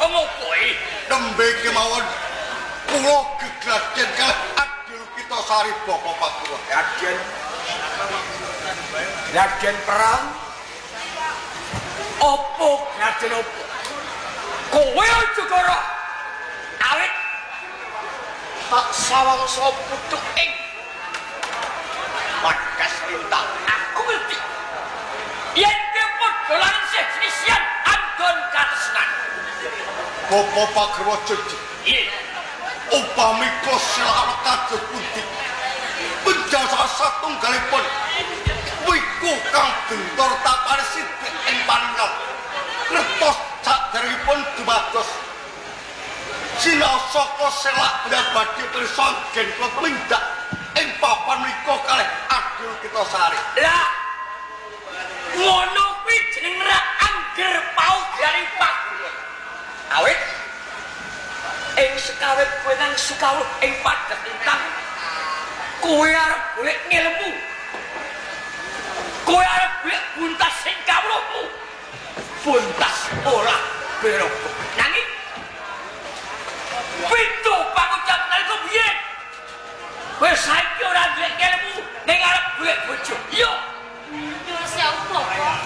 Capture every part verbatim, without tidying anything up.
ngomong kowe nembe kemawon kula gegajen kalih Adil Kitasari Bapak Pakura. Raden Raden perang opo Raden opo kowe aja karo awit tak sawangsa pucuk ing Markas Lintang aku ngerti yen dolan sesisian Anggon Katresnan Bapak Pakura janji iya upami kosela kados pundi penjasa satunggalipun wiku kang bentor tapane sithik ing paningal ngertos saderengipun dumados sinaosa kosela badhe pirsa gen kula tumindak ing papan menika kalih Adil Kitasari. Lah ngono kuwi jeneng ra angger paugaring Pakura. Awit ing sekawit kowe nang sukawuh ing Padet Lintang kowe arep golek ngilmu. Kowe arep golek buntas sing kawruhmu. Buntas ora berapa. Nanging pitu pangucap nalika biyen kowe saiki ora golek ngilmu ning arep golek bojo. Yo Siapa Bapak?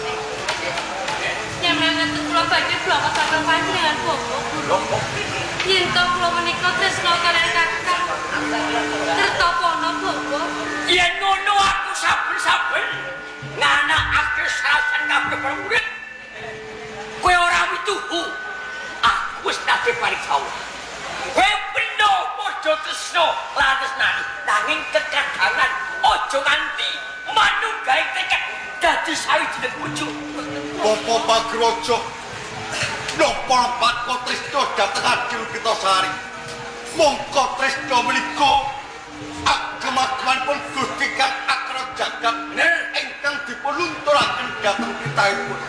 Yang mengangat kula badhe blangkon sareng panjenengan Bapak. Yen to kula menika tresna kaliyan kakang Kertapana Bapak. yen ngono aku saben-saben nganakake sarasan kabeh murid. Kowe ora mituhu. Aku wis nate paring kawula. Kowe peno padha tresna lan tresnani nanging kekadangan aja nganti manunggaling tekad dadi sawijining bojo. Bapak Pagraja napa patko tresna dhateng Adil Kitasari. Mongko tresna menika agem-agemanipun Gusti Kang Akra Jagat ingkang dipunlunturaken dhateng kitahipun.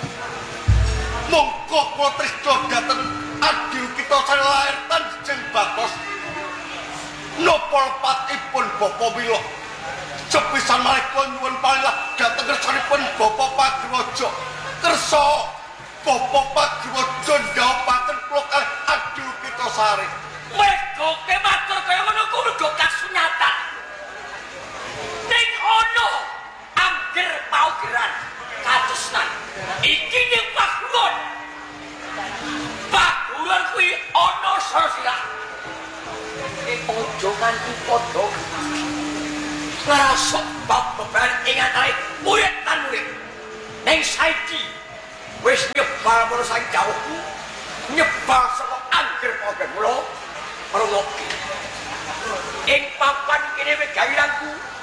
Mongko kula tresna dhateng Adil Kitasari lair tanjeng batos napa patipun Bapak Mila. Sepisan malih nyuwun palilah dhateng kersanipun Bapak Pagraja. Kersa Bapak Pagraja ndhawapaken kula kalih Adil Kitasari. Mergo kematur kaya ngono kuwi mergo kasunyatan. Ning ana angger paugeran katresnan. Iki ning paguron. Paguron kuwi ana sosial. Ojo nganti padha ngrasuk bab beban ing antare murid lan murid. Ning saiki wis nyebar marang jauhku, nyebar saka angger paugeran mulo. Perlu ing papan kene wis gawirangku